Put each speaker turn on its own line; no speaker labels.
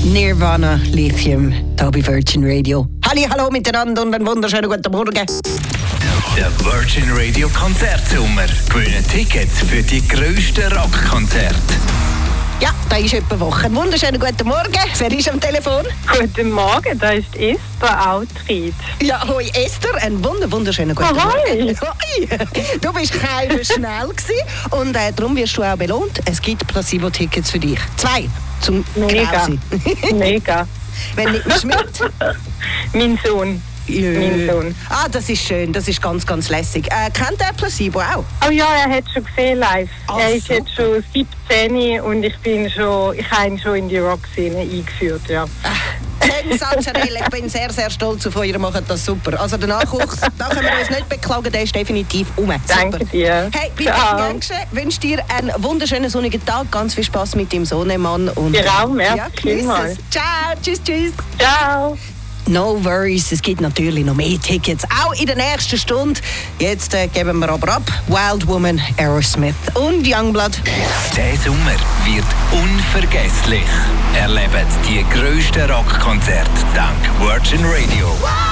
Nirvana Lithium, hier bei Virgin Radio. Hallo miteinander und einen wunderschönen guten Morgen.
Der Virgin Radio Konzertsommer. Gewinnen Tickets für die grössten Rockkonzerte.
Ja, da ist etwa Woche. Einen wunderschönen guten Morgen. Wer ist am Telefon?
Guten Morgen, da ist Esther Altried.
Ja, hoi Esther, einen wunderschönen guten Morgen.
Hoi.
Hoi. Du bist kein schnell gewesen und darum wirst du auch belohnt. Es gibt Placebo-Tickets für dich. 2 zum
Mega.
Grausi.
Mega.
Wenn nicht mehr mit?
Mein Sohn. Mein Sohn.
Ah, das ist schön, das ist ganz, ganz lässig. Kennt der Placebo auch?
Oh ja, er hat schon gesehen live.
Ah,
Er ist
super.
jetzt schon 17 und ich habe ihn schon in die Rockszene eingeführt, ja.
Sensationell, ich bin sehr, sehr stolz auf euch, ihr macht das super. Also der Nachwuchs, da können wir uns nicht beklagen, der ist definitiv um.
Danke dir.
Hey, bitte gern geschehen. Wünsche dir einen wunderschönen sonnigen Tag, ganz viel Spaß mit dem Sohnemann. Und,
Dir auch, merci
genieß
vielmals.
es. Ciao, tschüss.
Ciao.
No worries, es gibt natürlich noch mehr Tickets, auch in der nächsten Stunde. Jetzt geben wir aber ab. Wild Woman, Aerosmith und Youngblood.
Der Sommer wird unvergesslich. Erlebt die grössten Rockkonzerte dank Virgin Radio.